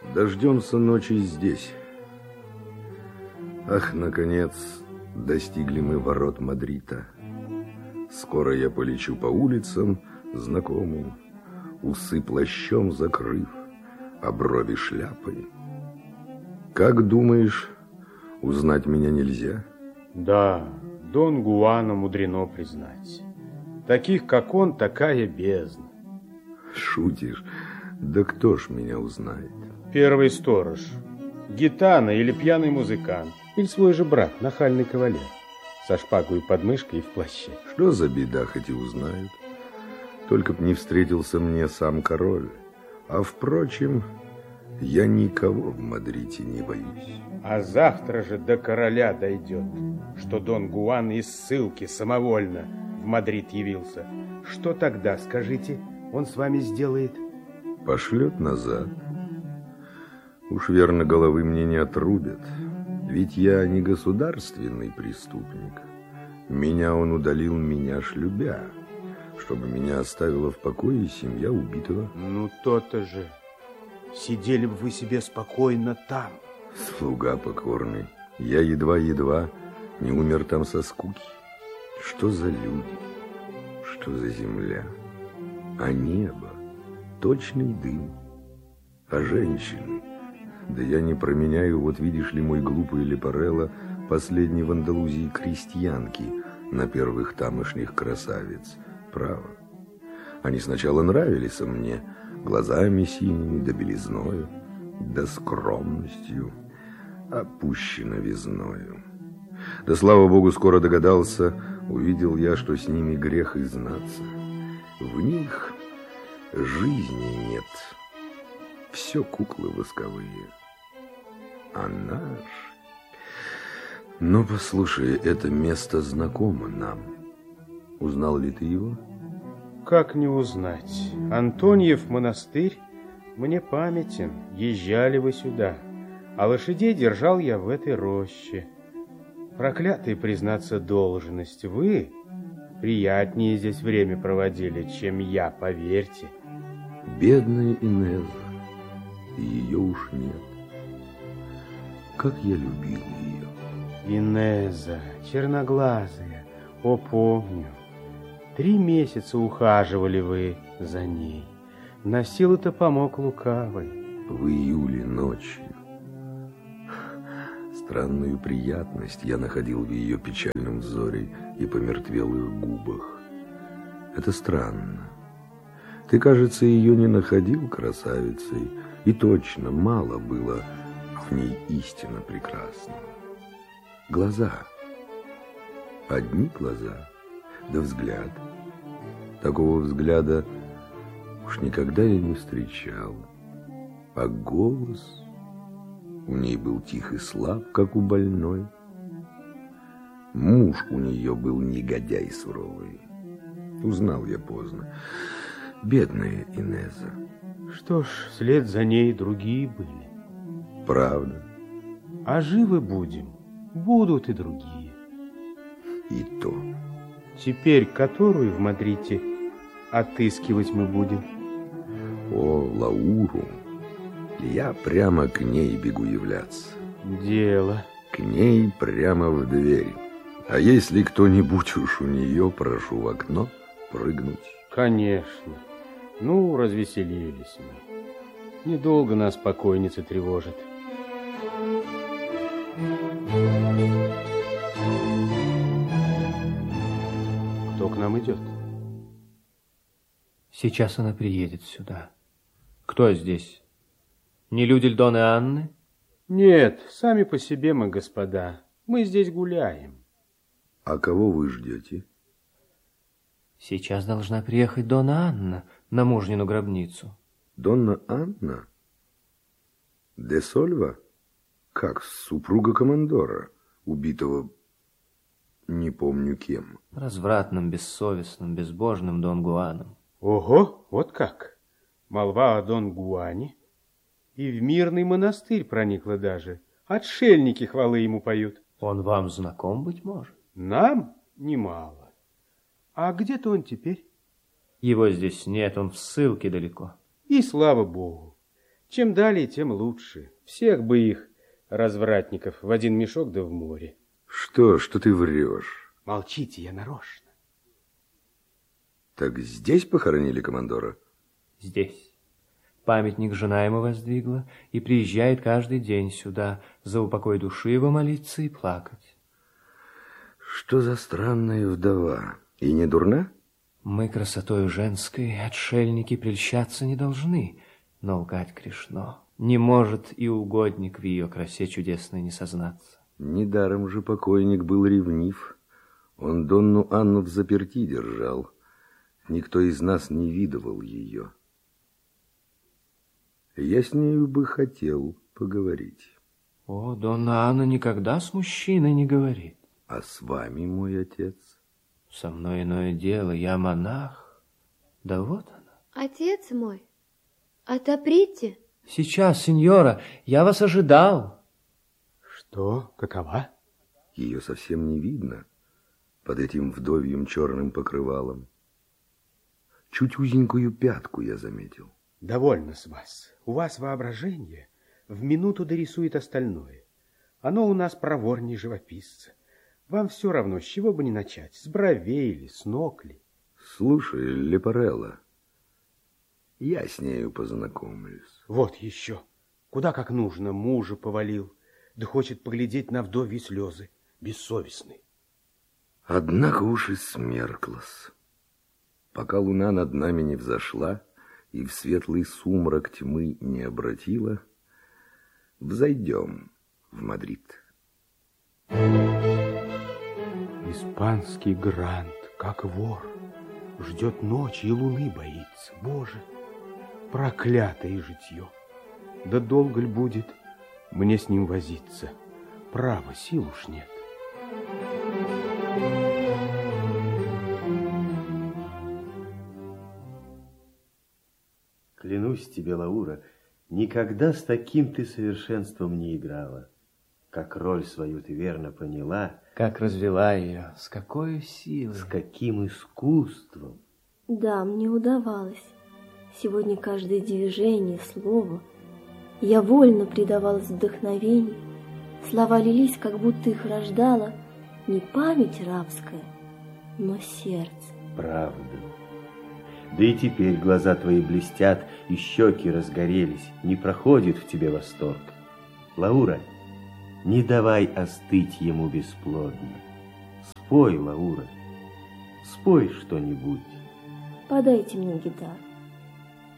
Дождемся ночи здесь. Ах, наконец, достигли мы ворот Мадрида. Скоро я полечу по улицам знакомым, усы плащом закрыв, а брови шляпой. Как думаешь, узнать меня нельзя? Да, Дон Гуана мудрено признать. Таких, как он, такая бездна. Шутишь? Да кто ж меня узнает? Первый сторож, гитана или пьяный музыкант, или свой же брат, нахальный кавалер, со шпагой под мышкой и в плаще. Что за беда, хоть и узнают. Только б не встретился мне сам король. А впрочем, я никого в Мадриде не боюсь. А завтра же до короля дойдет, что Дон Гуан из ссылки самовольно в Мадрид явился. Что тогда, скажите, он с вами сделает? Пошлет назад. Уж верно, головы мне не отрубят. Ведь я не государственный преступник. Меня он удалил, меня ж любя, чтобы меня оставила в покое семья убитого. Ну, то-то же. Сидели бы вы себе спокойно там. Слуга покорный. Я едва-едва не умер там со скуки. Что за люди? Что за земля? А небо? Точный дым. А женщины? Да я не променяю, вот видишь ли, мой глупый Лепарелло, последней в Андалузии крестьянки на первых тамошних красавиц. Право. Они сначала нравились мне, глазами синими, да белизною, да скромностью, а пуще новизною. Да, слава богу, скоро догадался, увидел я, что с ними грех и знаться. В них жизни нет, все куклы восковые. А наш... Но послушай, это место знакомо нам. Узнал ли ты его? Как не узнать? Антониев монастырь мне памятен. Езжали вы сюда, а лошадей держал я в этой роще. Проклятая, признаться, должность. Вы приятнее здесь время проводили, чем я, поверьте. Бедная Инеза, ее уж нет. Как я любил ее. Инеза, черноглазая, о, помню. 3 месяца ухаживали вы за ней. На силу-то помог лукавый. В июле ночью. Странную приятность я находил в ее печальном взоре и помертвелых губах. Это странно. Ты, кажется, ее не находил красавицей, и точно мало было в ней истинно прекрасного. Глаза. Одни глаза, да взгляд. Такого взгляда уж никогда я не встречал. А голос у ней был тих и слаб, как у больной. Муж у нее был негодяй суровый. Узнал я поздно. Бедная Инеза. Что ж, вслед за ней другие были. Правда. А живы будем, будут и другие. И то. Теперь которую в Мадриде отыскивать мы будем? О, Лауру. Я прямо к ней бегу являться. Дело. К ней прямо в дверь. А если кто-нибудь уж у нее, прошу в окно прыгнуть. Конечно. Ну, развеселились мы. Недолго нас покойница тревожит. Кто к нам идет? Сейчас она приедет сюда. Кто здесь? Не люди ль Доны Анны? Нет, сами по себе мы, господа. Мы здесь гуляем. А кого вы ждете? Сейчас должна приехать Дона Анна на мужнину гробницу. Донна Анна? Де Сольва? Как, супруга командора, убитого не помню кем. Развратным, бессовестным, безбожным Дон Гуаном. Ого, вот как. Молва о Дон Гуане. И в мирный монастырь проникла даже. Отшельники хвалы ему поют. Он вам знаком, быть может? Нам немало. А где-то он теперь? Его здесь нет, он в ссылке далеко. И слава богу. Чем далее, тем лучше. Всех бы их, развратников, в один мешок да в море. Что ты врешь? Молчите, я нарочно. Так здесь похоронили командора? Здесь. Памятник жена ему воздвигла и приезжает каждый день сюда за упокой души его молиться и плакать. Что за странная вдова? И не дурна? Мы красотою женской, отшельники, прельщаться не должны, но лгать грешно. Не может и угодник в ее красе чудесной не сознаться. Недаром же покойник был ревнив. Он Донну Анну взаперти держал. Никто из нас не видывал ее. Я с нею бы хотел поговорить. О, Донна Анна никогда с мужчиной не говорит. А с вами, мой отец? Со мной иное дело, я монах. Да вот она. Отец мой, отоприте. Сейчас, сеньора, я вас ожидал. Что? Какова? Ее совсем не видно под этим вдовьим черным покрывалом. Чуть узенькую пятку я заметил. Довольно с вас. У вас воображение в минуту дорисует остальное. Оно у нас проворнее живописца. Вам все равно, с чего бы ни начать, с бровей ли, с ног ли. Слушай, Лепарелло, я с нею познакомлюсь. Вот еще. Куда как нужно мужа повалил, да хочет поглядеть на вдовьи слезы, бессовестный. Однако уж и смерклась. Пока луна над нами не взошла и в светлый сумрак тьмы не обратила, взойдем в Мадрид. Испанский грант, как вор, ждет ночи и луны боится. Боже, проклятое житье! Да долго ли будет мне с ним возиться? Право, сил уж нет. Клянусь тебе, Лаура, никогда с таким ты совершенством не играла. Как роль свою ты верно поняла. Как развела ее, с какой силой. С каким искусством. Да, мне удавалось. Сегодня каждое движение, слово. Я вольно предавалась вдохновению. Слова лились, как будто их рождала не память рабская, но сердце. Правда. Да и теперь глаза твои блестят, и щеки разгорелись. Не проходит в тебе восторг. Лаура, не давай остыть ему бесплодно. Спой, Лаура, спой что-нибудь. Подайте мне гитару.